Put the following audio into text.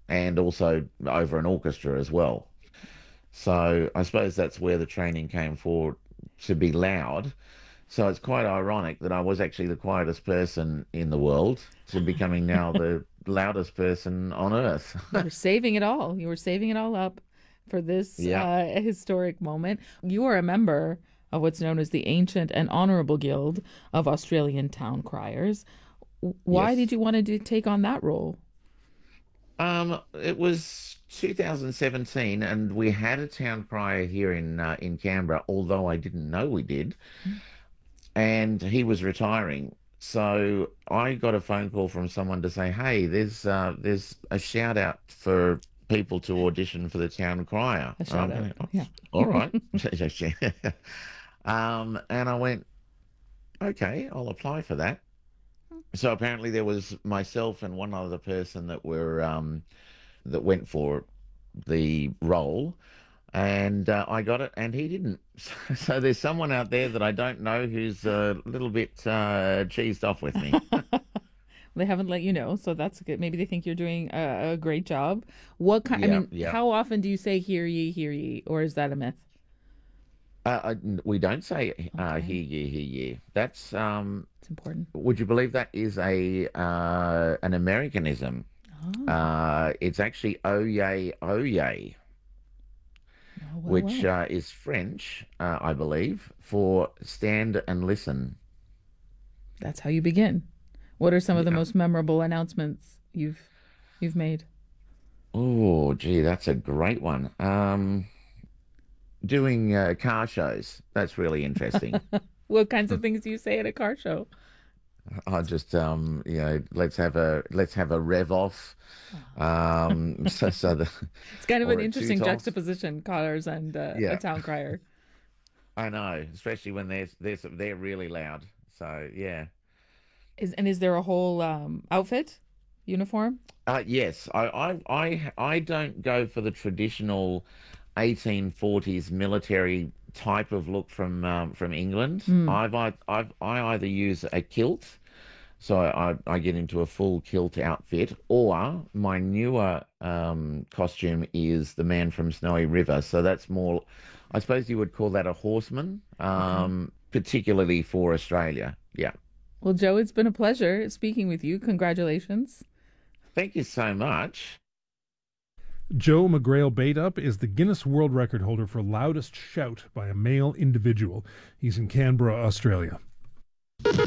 and also over an orchestra as well. So I suppose that's where the training came for to be loud. So it's quite ironic that I was actually the quietest person in the world to becoming now the loudest person on earth. You were saving it all. You were saving it all up for this Yeah. historic moment. You are a member of what's known as the Ancient and Honorable Guild of Australian Town Criers. Why did Yes. you want to take on that role? It was 2017, and we had a town crier here in Canberra, although I didn't know we did, and he was retiring. So I got a phone call from someone to say, "Hey, there's a shout out for people to audition for the town crier." A And shout I'm out. going, oh, Yeah. all right. And I went, okay, I'll apply for that. So apparently there was myself and one other person that went for the role, and I got it, and he didn't. So there's someone out there that I don't know who's a little bit cheesed off with me. They haven't let you know, so that's good. Maybe they think you're doing a great job. What kind, I Yeah, mean, yeah. how often do you say hear ye, or is that a myth? We don't say Okay, hear ye, hear ye. That's it's important. would you believe that is a an Americanism? Oh, It's actually oh yay, oh yay, oh, well, which well. is French, I believe, for stand and listen. That's how you begin. What are some of the Yeah. most memorable announcements you've made? Oh, gee, that's a great one. Doing car shows. That's really interesting. What kinds of things do you say at a car show? I just let's have a rev off. So the It's kind of an or a toot interesting off. juxtaposition, cars and a Yeah, town crier. I know, especially when they're really loud. So yeah. Is there a whole outfit uniform? Yes, I don't go for the traditional 1840s military type of look from England. Hmm. I either use a kilt, so I get into a full kilt outfit, or my newer costume is the man from Snowy River. So that's more, I suppose you would call that a horseman, Okay. particularly for Australia. Yeah. Well, Joe, it's been a pleasure speaking with you. Congratulations. Thank you so much. Joe McGrail Baitup is the Guinness World Record holder for loudest shout by a male individual. He's in Canberra, Australia.